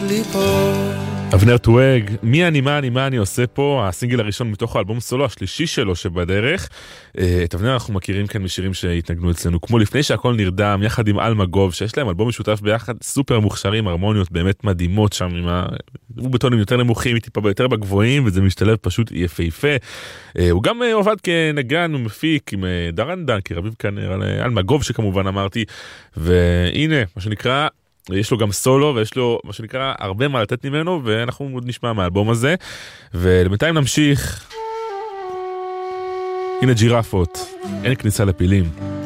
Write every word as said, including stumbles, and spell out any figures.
ליפול. אבנר טואג, מי אני, מה אני, מה אני עושה פה, הסינגל הראשון מתוך האלבום סולו השלישי שלו שבדרך. את אבנר אנחנו מכירים כאן משירים שהתנגנו אצלנו, כמו לפני שהכל נרדם, יחד עם אלמה גוב, שיש להם אלבום משותף ביחד, סופר מוכשרים, הרמוניות באמת מדהימות שם, עם ה... הוא בטונים יותר נמוכים, טיפה יותר בגבוהים, וזה משתלב פשוט יפהפה. הוא גם עובד כנגן ומפיק עם דרן דנקר, רביב כאן אלמה גוב שכמובן אמרתי, והנה, מה שנקרא, יש לו גם סולו ויש לו מה שנקרא הרבה מה לתת ממנו, ואנחנו עוד נשמע מהאלבום הזה, ולבינתיים נמשיך. הנה ג'ירפות, אין כניסה לפילים.